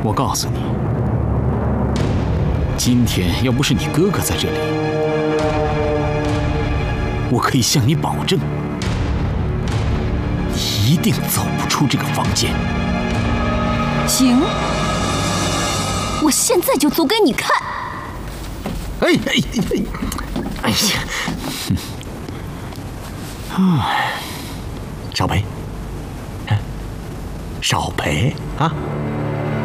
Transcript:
我告诉你，今天要不是你哥哥在这里，我可以向你保证，你一定走不出这个房间。 行，我现在就走给你看。 哎呀！少培，少培啊！